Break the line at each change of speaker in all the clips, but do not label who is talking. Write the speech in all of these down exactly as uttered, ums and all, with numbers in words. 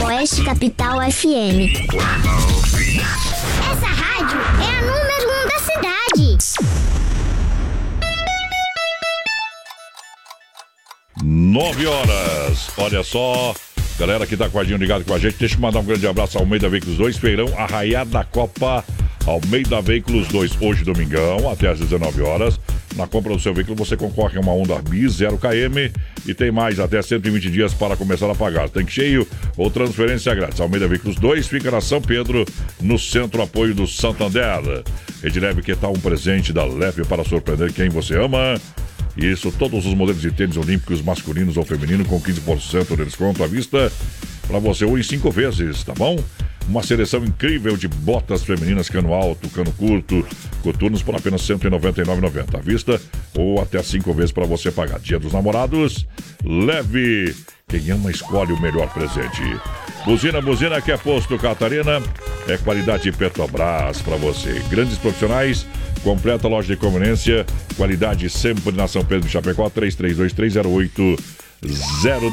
Oeste Capital F M. Essa rádio é a número um da cidade.
Nove horas. Olha só, galera que tá com a gente ligado com a gente, deixa eu mandar um grande abraço ao Almeida Veículos dois, feirão Arraiá da Copa Almeida Veículos dois, hoje domingão, até às dezenove horas. Na compra do seu veículo você concorre a uma Honda Bis zero quilômetros e tem mais até cento e vinte dias para começar a pagar. Tanque cheio ou transferência grátis. Almeida Veículos dois fica na São Pedro, no Centro Apoio do Santander. Rede Leve, que tal um presente da Leve para surpreender quem você ama? Isso, todos os modelos de tênis olímpicos masculinos ou feminino com quinze por cento de desconto à vista para você ou em cinco vezes, tá bom? Uma seleção incrível de botas femininas, cano alto, cano curto, coturnos por apenas cento e noventa e nove reais e noventa centavos à vista ou até cinco vezes para você pagar. Dia dos Namorados, Leve. Quem ama escolhe o melhor presente. Buzina, buzina que é Posto Catarina, é qualidade Petrobras para você. Grandes profissionais, completa loja de conveniência, qualidade sempre na São Pedro de Chapecó, três três dois três zero oito zero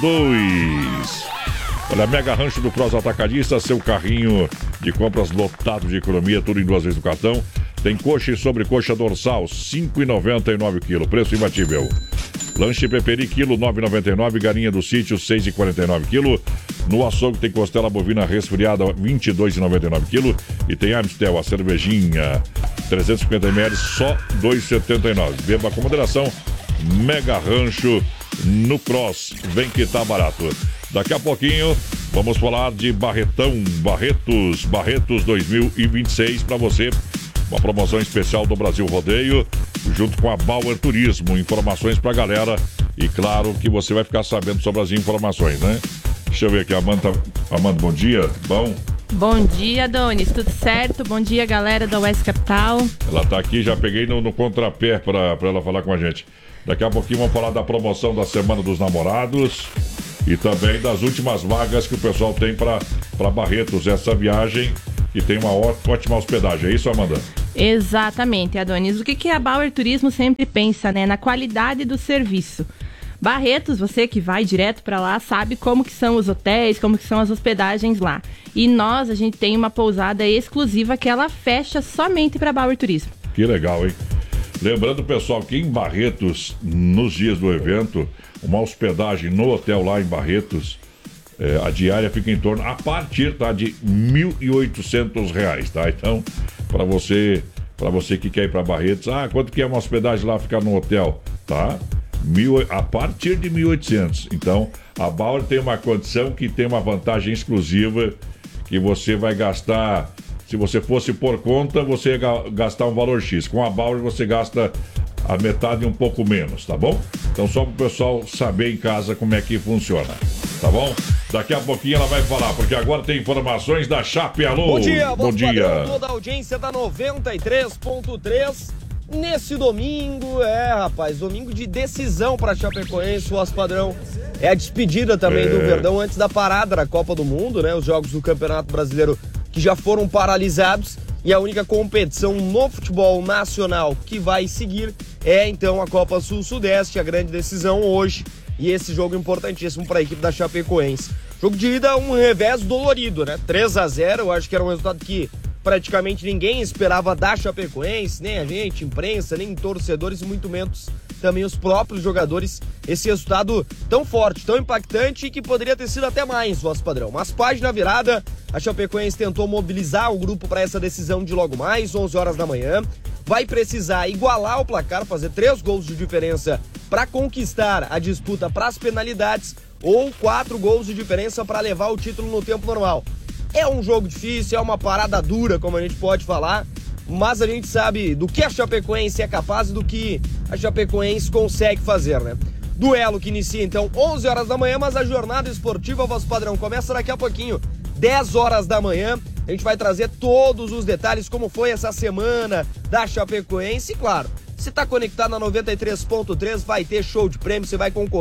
dois. Olha, Mega Rancho do Cross Atacadista, seu carrinho de compras lotado de economia, tudo em duas vezes no cartão. Tem coxa e sobrecoxa dorsal, cinco reais e noventa e nove centavos quilo, preço imbatível. Lanche Peperi, quilo, nove reais e noventa e nove centavos. Galinha do sítio, seis reais e quarenta e nove centavos quilo. No açougue tem costela bovina resfriada, vinte e dois reais e noventa e nove centavos quilo. E tem Amstel, a cervejinha, trezentos e cinquenta mililitros, só dois reais e setenta e nove centavos. Beba com moderação. Mega Rancho no Cross. Vem que tá barato. Daqui a pouquinho vamos falar de Barretão, Barretos, Barretos dois mil e vinte e seis para você. Uma promoção especial do Brasil Rodeio, junto com a Bauer Turismo. Informações pra galera. E claro que você vai ficar sabendo sobre as informações, né? Deixa eu ver aqui, Amanda. Amanda, bom dia. Bom?
Bom dia, Donis. Tudo certo? Bom dia, galera da Oeste Capital.
Ela tá aqui, já peguei no, no contrapé pra, pra ela falar com a gente. Daqui a pouquinho vamos falar da promoção da Semana dos Namorados e também das últimas vagas que o pessoal tem para Barretos, essa viagem que tem uma ótima hospedagem. É isso, Amanda?
Exatamente, Adonis. O que, que a Bauer Turismo sempre pensa, né? Na qualidade do serviço. Barretos, você que vai direto para lá, sabe como que são os hotéis, como que são as hospedagens lá. E nós, a gente tem uma pousada exclusiva que ela fecha somente para Bauer Turismo.
Que legal, hein? Lembrando, pessoal, que em Barretos, nos dias do evento, uma hospedagem no hotel lá em Barretos, é, a diária fica em torno, a partir, tá, de mil e oitocentos reais, tá? Então, para você, para você que quer ir para Barretos, ah, quanto que é uma hospedagem lá, ficar no hotel, tá? Mil, a partir de mil e oitocentos. Então, a Bauer tem uma condição que tem uma vantagem exclusiva, que você vai gastar, se você fosse por conta, você ia gastar um valor X. Com a Bauer você gasta a metade e um pouco menos, tá bom? Então só para o pessoal saber em casa como é que funciona, tá bom? Daqui a pouquinho ela vai falar, porque agora tem informações da Chape. Alô!
Bom dia,
bom dia.
Toda a audiência da noventa e três ponto três. Nesse domingo, é, rapaz, domingo de decisão para Chapecoense, o Voz Padrão. É a despedida também é. do Verdão antes da parada da Copa do Mundo, né? Os jogos do Campeonato Brasileiro que já foram paralisados. E a única competição no futebol nacional que vai seguir é então a Copa Sul-Sudeste, a grande decisão hoje. E esse jogo importantíssimo para a equipe da Chapecoense. Jogo de ida, um revés dolorido, né? três a zero, eu acho que era um resultado que praticamente ninguém esperava da Chapecoense, nem a gente, imprensa, nem torcedores e muito menos também os próprios jogadores. Esse resultado tão forte, tão impactante e que poderia ter sido até mais, Voz Padrão. Mas página virada, a Chapecoense tentou mobilizar o grupo para essa decisão de logo mais, onze horas da manhã. Vai precisar igualar o placar, fazer três gols de diferença para conquistar a disputa para as penalidades ou quatro gols de diferença para levar o título no tempo normal. É um jogo difícil, é uma parada dura, como a gente pode falar, mas a gente sabe do que a Chapecoense é capaz e do que a Chapecoense consegue fazer, né? Duelo que inicia então onze horas da manhã, mas a jornada esportiva Voz Padrão começa daqui a pouquinho, dez horas da manhã. A gente vai trazer todos os detalhes, como foi essa semana da Chapecoense. E claro, se tá conectado na noventa e três ponto três, vai ter show de prêmio, você vai concorrer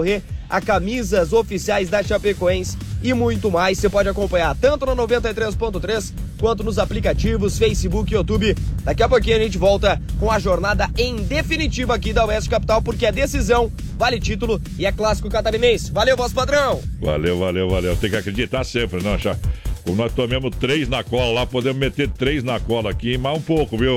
a camisas oficiais da Chapecoense e muito mais. Você pode acompanhar tanto no noventa e três ponto três quanto nos aplicativos Facebook e YouTube. Daqui a pouquinho a gente volta com a jornada em definitiva aqui da Oeste Capital, porque é decisão, vale título e é clássico catarinense. Valeu, voz padrão!
Valeu, valeu, valeu. Tem que acreditar sempre, não, já. Como nós tomamos três na cola lá, podemos meter três na cola aqui, mais um pouco, viu?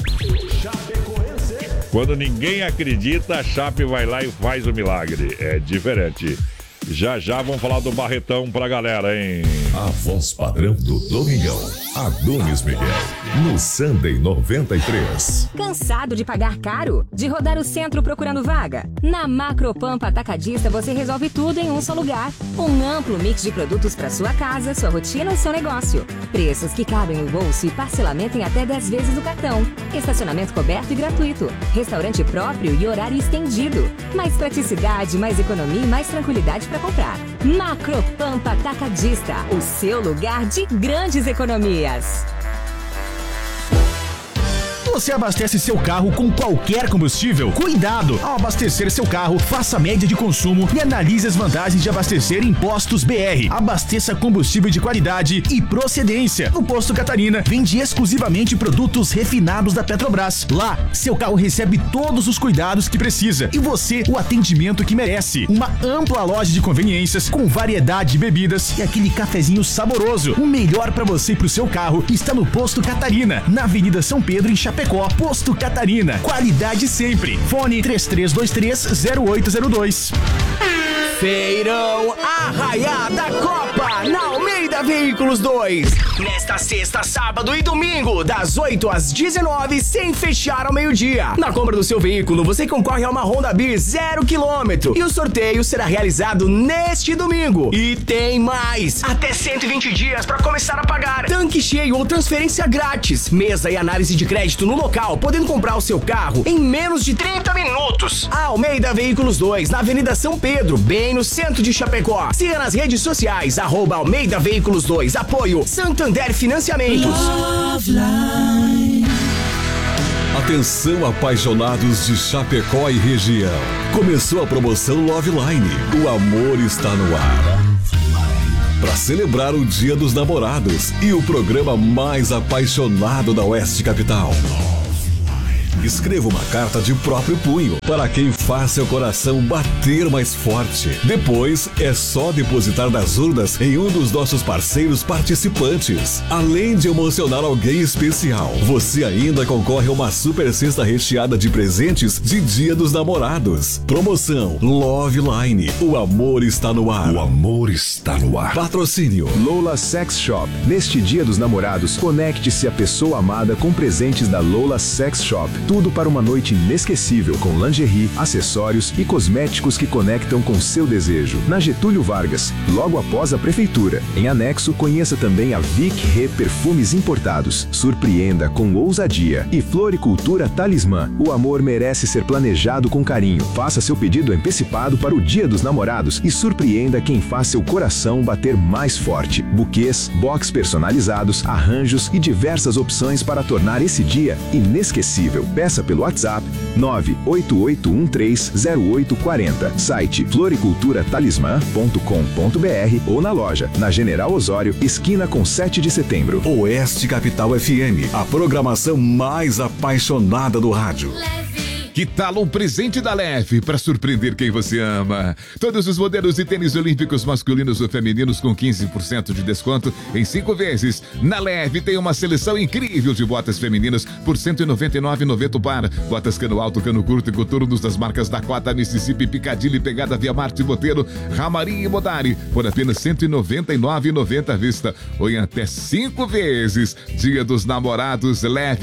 Quando ninguém acredita, a Chape vai lá e faz o milagre. É diferente. Já já vamos falar do Barretão pra galera, hein?
A voz padrão do Domingão, Adonis Miguel, no Sunday noventa e três.
Cansado de pagar caro? De rodar o centro procurando vaga? Na Macropampa Atacadista você resolve tudo em um só lugar. Um amplo mix de produtos para sua casa, sua rotina ou seu negócio. Preços que cabem no bolso e parcelamento em até dez vezes o cartão. Estacionamento coberto e gratuito. Restaurante próprio e horário estendido. Mais praticidade, mais economia e mais tranquilidade para comprar. Macropampa Atacadista, o seu lugar de grandes economias.
Você abastece seu carro com qualquer combustível? Cuidado! Ao abastecer seu carro, faça a média de consumo e analise as vantagens de abastecer em Postos B R. Abasteça combustível de qualidade e procedência. No Posto Catarina, vende exclusivamente produtos refinados da Petrobras. Lá, seu carro recebe todos os cuidados que precisa e você o atendimento que merece. Uma ampla loja de conveniências com variedade de bebidas e aquele cafezinho saboroso. O melhor para você e pro seu carro está no Posto Catarina, na Avenida São Pedro, em Chapecó. Posto Catarina, qualidade sempre. Fone três três dois três zero oito zero dois.
Feirão Arraiá da Copa na Almeida Veículos dois. Nesta sexta, sábado e domingo, das oito às dezenove, sem fechar ao meio-dia. Na compra do seu veículo, você concorre a uma Honda Bis zero quilômetro. E o sorteio será realizado neste domingo. E tem mais! Até cento e vinte dias para começar a pagar. Tanque cheio ou transferência grátis. Mesa e análise de crédito no local, podendo comprar o seu carro em menos de trinta minutos. A Almeida Veículos dois, na Avenida São Pedro, bem no centro de Chapecó. Siga nas redes sociais, arroba Almeida Veículos dois, apoio Santander Financiamentos.
Atenção, apaixonados de Chapecó e região. Começou a promoção Love Line. O amor está no ar. Para celebrar o Dia dos Namorados e o programa mais apaixonado da Oeste Capital. Escreva uma carta de próprio punho para quem faz seu coração bater mais forte. Depois, é só depositar nas urnas em um dos nossos parceiros participantes. Além de emocionar alguém especial, você ainda concorre a uma super cesta recheada de presentes de Dia dos Namorados. Promoção Love Line. O amor está no ar. O amor está no ar. Patrocínio
Lola Sex Shop. Neste Dia dos Namorados, conecte-se à pessoa amada com presentes da Lola Sex Shop. Tudo para uma noite inesquecível, com lingerie, acessórios e cosméticos que conectam com seu desejo. Na Getúlio Vargas, logo após a prefeitura. Em anexo, conheça também a Vic Re Perfumes Importados. Surpreenda com ousadia. E Floricultura Talismã. O amor merece ser planejado com carinho. Faça seu pedido antecipado para o Dia dos Namorados e surpreenda quem faz seu coração bater mais forte. Buquês, box personalizados, arranjos e diversas opções para tornar esse dia inesquecível. Peça pelo WhatsApp nove oito oito um três zero oito quatro zero, site floricultura talismã ponto com ponto br ou na loja, na General Osório, esquina com sete de setembro.
Oeste Capital F M, a programação mais apaixonada do rádio.
Que tal um presente da Leve para surpreender quem você ama? Todos os modelos de tênis olímpicos masculinos ou femininos com quinze por cento de desconto em cinco vezes. Na Leve tem uma seleção incrível de botas femininas por cento e noventa e nove reais e noventa centavos o par. Botas cano alto, cano curto e coturnos das marcas Dakota, Mississippi, Piccadilly, Pegada, Via Marte, Boteiro, Ramarim e Modari por apenas cento e noventa e nove reais e noventa centavos à vista ou em até cinco vezes. Dia dos Namorados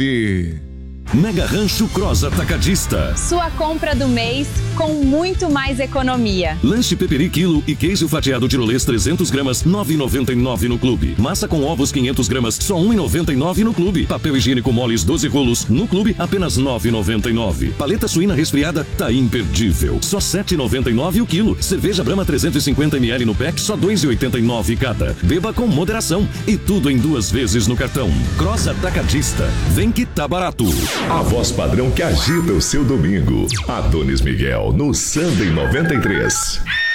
Leve.
Mega Rancho Cross Atacadista.
Sua compra do mês com muito mais economia.
Lanche peperi quilo e queijo fatiado tirolês trezentos gramas, nove reais e noventa e nove centavos no clube. Massa com ovos quinhentos gramas, só um real e noventa e nove centavos no clube. Papel higiênico moles doze rolos, no clube apenas nove reais e noventa e nove centavos. Paleta suína resfriada tá imperdível, só sete reais e noventa e nove centavos o quilo. Cerveja Brahma trezentos e cinquenta mililitros no pack, só dois reais e oitenta e nove centavos cada. Beba com moderação e tudo em duas vezes no cartão. Cross Atacadista, vem que tá barato.
A voz padrão que agita o seu domingo. Adonis Miguel no Sunday noventa e três.